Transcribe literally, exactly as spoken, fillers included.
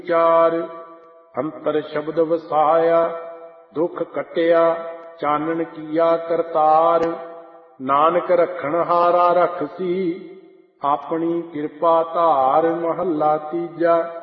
ਚਾਰ। ਅੰਤਰ ਸ਼ਬਦ ਵਸਾਇਆ ਦੁੱਖ ਕੱਟਿਆ ਚਾਨਣ ਕੀਆ ਕਰਤਾਰ। ਨਾਨਕ ਰੱਖਣ ਹਾਰਾ ਰਖਸੀ ਆਪਣੀ ਕਿਰਪਾ ਧਾਰ। ਮਹੱਲਾ ਤੀਜਾ।